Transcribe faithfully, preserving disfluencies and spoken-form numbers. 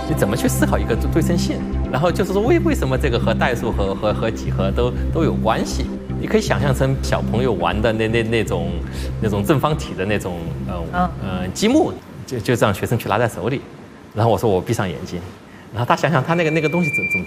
你怎么去思考一个对称性？然后就是说为为什么这个和代数和和和几何都都有关系？你可以想象成小朋友玩的那那那种那种正方体的那种呃呃积木，就就让学生去拿在手里，然后我说我闭上眼睛，然后他想想他那个那个东西怎怎么